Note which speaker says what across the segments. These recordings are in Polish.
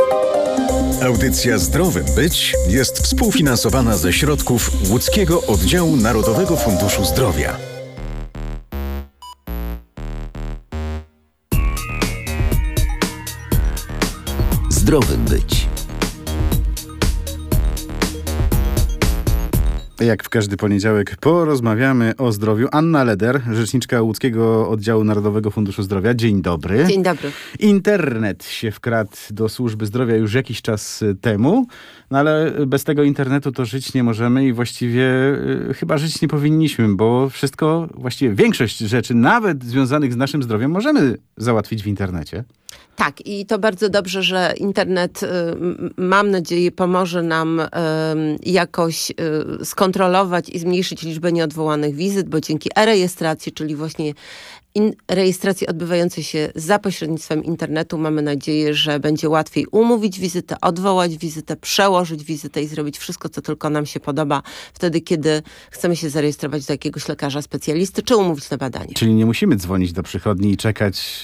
Speaker 1: Audycja Zdrowym Być jest współfinansowana ze środków Łódzkiego Oddziału Narodowego Funduszu Zdrowia.
Speaker 2: Zdrowym Być.
Speaker 3: Jak w każdy poniedziałek porozmawiamy o zdrowiu. Anna Leder, rzeczniczka Łódzkiego Oddziału Narodowego Funduszu Zdrowia. Dzień dobry.
Speaker 4: Dzień dobry.
Speaker 3: Internet się wkradł do służby zdrowia już jakiś czas temu, no ale bez tego internetu to żyć nie możemy i właściwie chyba żyć nie powinniśmy, bo wszystko, właściwie większość rzeczy, nawet związanych z naszym zdrowiem, możemy załatwić w internecie.
Speaker 4: Tak, i to bardzo dobrze, że internet, mam nadzieję, pomoże nam jakoś skontrolować i zmniejszyć liczbę nieodwołanych wizyt, bo dzięki e-rejestracji, czyli właśnie rejestracji odbywającej się za pośrednictwem internetu, mamy nadzieję, że będzie łatwiej umówić wizytę, odwołać wizytę, przełożyć wizytę i zrobić wszystko, co tylko nam się podoba wtedy, kiedy chcemy się zarejestrować do jakiegoś lekarza specjalisty, czy umówić na badanie.
Speaker 3: Czyli nie musimy dzwonić do przychodni i czekać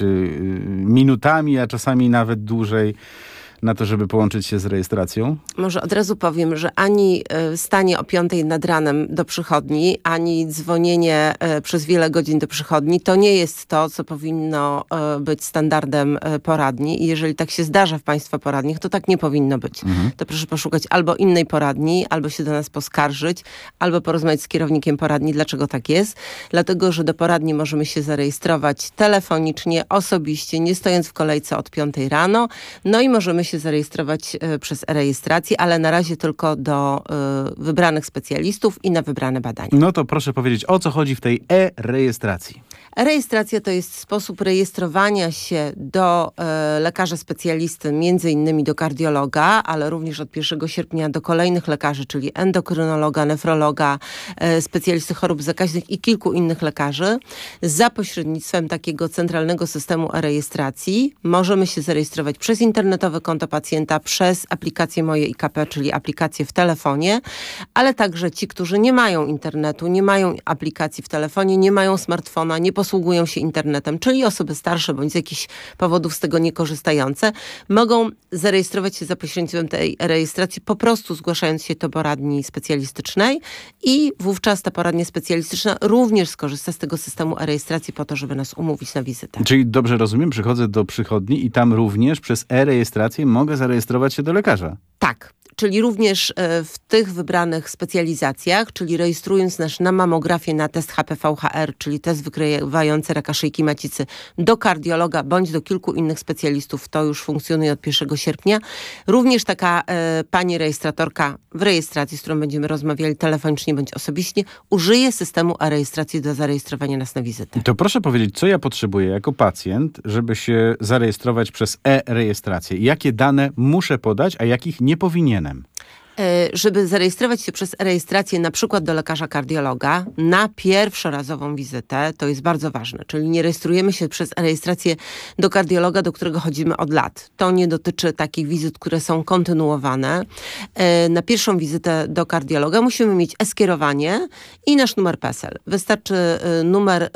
Speaker 3: minutami, a czasami nawet dłużej na to, żeby połączyć się z rejestracją?
Speaker 4: Może od razu powiem, że ani stanie o 5 nad ranem do przychodni, ani dzwonienie przez wiele godzin do przychodni, to nie jest to, co powinno być standardem poradni. I jeżeli tak się zdarza w Państwa poradniach, to tak nie powinno być. To proszę poszukać albo innej poradni, albo się do nas poskarżyć, albo porozmawiać z kierownikiem poradni, dlaczego tak jest. Dlatego, że do poradni możemy się zarejestrować telefonicznie, osobiście, nie stojąc w kolejce od 5 rano. No i możemy się zarejestrować przez e-rejestrację, ale na razie tylko do wybranych specjalistów i na wybrane badania.
Speaker 3: No to proszę powiedzieć, o co chodzi w tej e-rejestracji?
Speaker 4: E-rejestracja to jest sposób rejestrowania się do lekarza specjalisty, między innymi do kardiologa, ale również od 1 sierpnia do kolejnych lekarzy, czyli endokrynologa, nefrologa, specjalisty chorób zakaźnych i kilku innych lekarzy. Za pośrednictwem takiego centralnego systemu e-rejestracji możemy się zarejestrować przez internetowe konto pacjenta, przez aplikację Moje IKP, czyli aplikację w telefonie, ale także ci, którzy nie mają internetu, nie mają aplikacji w telefonie, nie mają smartfona, nie posługują się internetem, czyli osoby starsze bądź z jakichś powodów z tego niekorzystające, mogą zarejestrować się za pośrednictwem tej rejestracji, po prostu zgłaszając się do poradni specjalistycznej i wówczas ta poradnia specjalistyczna również skorzysta z tego systemu e-rejestracji po to, żeby nas umówić na wizytę.
Speaker 3: Czyli dobrze rozumiem, przychodzę do przychodni i tam również przez e-rejestrację mogę zarejestrować się do lekarza.
Speaker 4: Tak. Czyli również w tych wybranych specjalizacjach, czyli rejestrując nas na mamografię, na test HPV-HR, czyli test wykrywający raka szyjki macicy, do kardiologa bądź do kilku innych specjalistów, to już funkcjonuje od 1 sierpnia. Również taka pani rejestratorka w rejestracji, z którą będziemy rozmawiali telefonicznie bądź osobiście, użyje systemu e-rejestracji do zarejestrowania nas na wizytę.
Speaker 3: To proszę powiedzieć, co ja potrzebuję jako pacjent, żeby się zarejestrować przez e-rejestrację? Jakie dane muszę podać, a jakich nie powinienem?
Speaker 4: Żeby zarejestrować się przez rejestrację na przykład do lekarza kardiologa na pierwszorazową wizytę, to jest bardzo ważne. Czyli nie rejestrujemy się przez rejestrację do kardiologa, do którego chodzimy od lat. To nie dotyczy takich wizyt, które są kontynuowane. Na pierwszą wizytę do kardiologa musimy mieć e-skierowanie i nasz numer PESEL. Wystarczy numer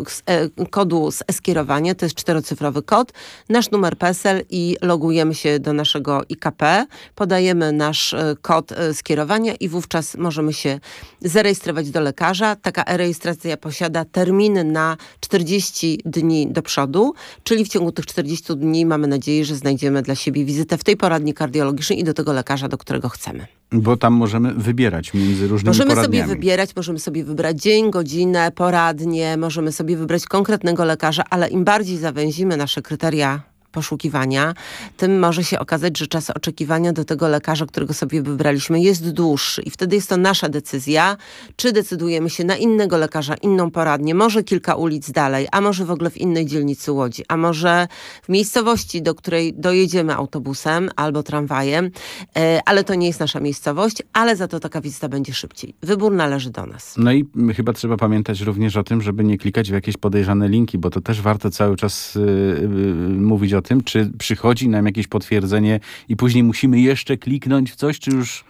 Speaker 4: kodu z e-skierowania, to jest 4-cyfrowy kod, nasz numer PESEL i logujemy się do naszego IKP, podajemy nasz kod skierowania i wówczas możemy się zarejestrować do lekarza. Taka e-rejestracja posiada terminy na 40 dni do przodu, czyli w ciągu tych 40 dni mamy nadzieję, że znajdziemy dla siebie wizytę w tej poradni kardiologicznej i do tego lekarza, do którego chcemy.
Speaker 3: Bo tam możemy wybierać między różnymi poradniami.
Speaker 4: Możemy sobie wybrać dzień, godzinę, poradnię, możemy sobie wybrać konkretnego lekarza, ale im bardziej zawęzimy nasze kryteria poszukiwania, tym może się okazać, że czas oczekiwania do tego lekarza, którego sobie wybraliśmy, jest dłuższy. I wtedy jest to nasza decyzja, czy decydujemy się na innego lekarza, inną poradnię, może kilka ulic dalej, a może w ogóle w innej dzielnicy Łodzi, a może w miejscowości, do której dojedziemy autobusem albo tramwajem, ale to nie jest nasza miejscowość, ale za to taka wizyta będzie szybciej. Wybór należy do nas.
Speaker 3: No i chyba trzeba pamiętać również o tym, żeby nie klikać w jakieś podejrzane linki, bo to też warto cały czas mówić o tym, czy przychodzi nam jakieś potwierdzenie i później musimy jeszcze kliknąć w coś, czy już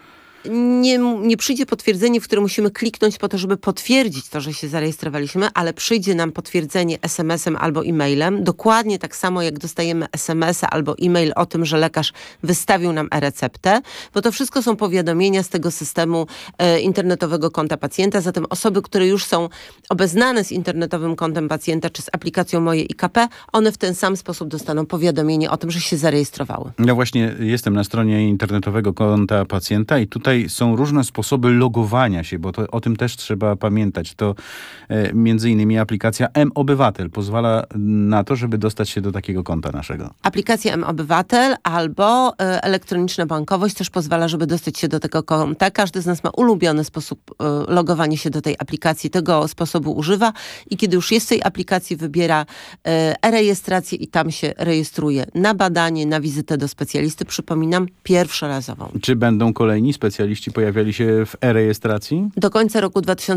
Speaker 4: nie przyjdzie potwierdzenie, w które musimy kliknąć po to, żeby potwierdzić to, że się zarejestrowaliśmy, ale przyjdzie nam potwierdzenie SMS-em albo e-mailem. Dokładnie tak samo, jak dostajemy SMS-a albo e-mail o tym, że lekarz wystawił nam e-receptę, bo to wszystko są powiadomienia z tego systemu internetowego konta pacjenta. Zatem osoby, które już są obeznane z internetowym kontem pacjenta czy z aplikacją Moje IKP, one w ten sam sposób dostaną powiadomienie o tym, że się zarejestrowały.
Speaker 3: Ja właśnie jestem na stronie internetowego konta pacjenta i tutaj są różne sposoby logowania się, bo o tym też trzeba pamiętać. To między innymi aplikacja M-Obywatel pozwala na to, żeby dostać się do takiego konta naszego.
Speaker 4: Aplikacja M-Obywatel albo elektroniczna bankowość też pozwala, żeby dostać się do tego konta. Każdy z nas ma ulubiony sposób logowania się do tej aplikacji, tego sposobu używa i kiedy już jest w tej aplikacji, wybiera e-rejestrację i tam się rejestruje na badanie, na wizytę do specjalisty. Przypominam, pierwszorazową.
Speaker 3: Czy będą kolejni specjaliści pojawiali się w e-rejestracji?
Speaker 4: Do końca roku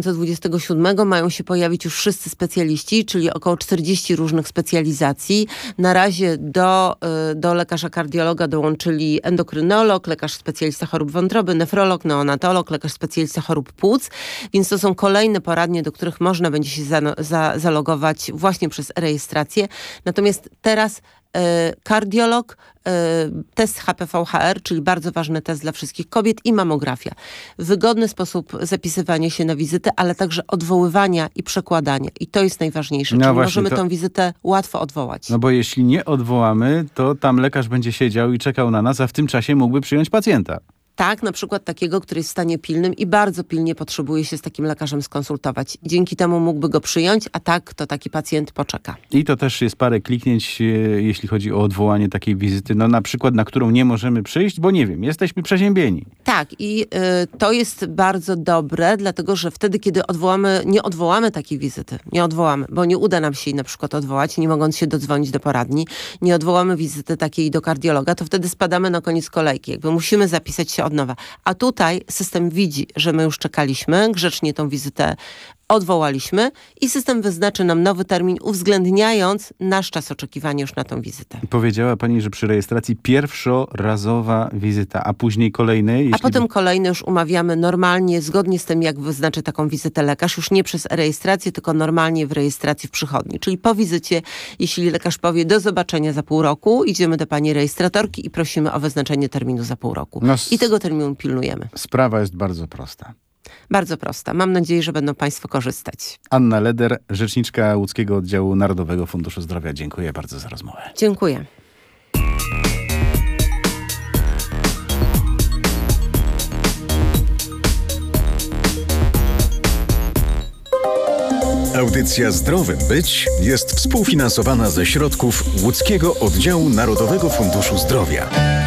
Speaker 4: 2027 mają się pojawić już wszyscy specjaliści, czyli około 40 różnych specjalizacji. Na razie do lekarza kardiologa dołączyli endokrynolog, lekarz specjalista chorób wątroby, nefrolog, neonatolog, lekarz specjalista chorób płuc, więc to są kolejne poradnie, do których można będzie się zalogować właśnie przez e-rejestrację. Natomiast teraz kardiolog, test HPV-HR, czyli bardzo ważny test dla wszystkich kobiet i mamografia. Wygodny sposób zapisywania się na wizytę, ale także odwoływania i przekładania. I to jest najważniejsze, czyli możemy tę wizytę łatwo odwołać.
Speaker 3: No bo jeśli nie odwołamy, to tam lekarz będzie siedział i czekał na nas, a w tym czasie mógłby przyjąć pacjenta.
Speaker 4: Tak, na przykład takiego, który jest w stanie pilnym i bardzo pilnie potrzebuje się z takim lekarzem skonsultować. Dzięki temu mógłby go przyjąć, a tak to taki pacjent poczeka.
Speaker 3: I to też jest parę kliknięć, jeśli chodzi o odwołanie takiej wizyty, no na przykład, na którą nie możemy przyjść, bo nie wiem, jesteśmy przeziębieni.
Speaker 4: Tak, i to jest bardzo dobre, dlatego że wtedy, kiedy nie odwołamy takiej wizyty, bo nie uda nam się jej na przykład odwołać, nie mogąc się dodzwonić do poradni, nie odwołamy wizyty takiej do kardiologa, to wtedy spadamy na koniec kolejki. Jakby musimy zapisać się od nowa. A tutaj system widzi, że my już czekaliśmy, grzecznie tą wizytę odwołaliśmy i system wyznaczy nam nowy termin, uwzględniając nasz czas oczekiwania już na tą wizytę.
Speaker 3: Powiedziała pani, że przy rejestracji pierwszorazowa wizyta, a później kolejne?
Speaker 4: A potem kolejne już umawiamy normalnie, zgodnie z tym, jak wyznaczy taką wizytę lekarz, już nie przez rejestrację, tylko normalnie w rejestracji w przychodni. Czyli po wizycie, jeśli lekarz powie do zobaczenia za pół roku, idziemy do pani rejestratorki i prosimy o wyznaczenie terminu za pół roku. I tego terminu pilnujemy.
Speaker 3: Sprawa jest bardzo prosta.
Speaker 4: Bardzo prosta. Mam nadzieję, że będą państwo korzystać.
Speaker 3: Anna Leder, rzeczniczka Łódzkiego Oddziału Narodowego Funduszu Zdrowia. Dziękuję bardzo za rozmowę.
Speaker 4: Dziękuję.
Speaker 1: Audycja Zdrowym Być jest współfinansowana ze środków Łódzkiego Oddziału Narodowego Funduszu Zdrowia.